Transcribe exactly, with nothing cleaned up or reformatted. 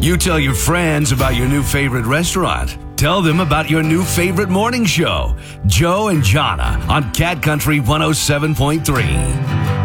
You tell your friends about your new favorite restaurant. Tell them about your new favorite morning show, Joe and Jonna on Cat Country one oh seven point three.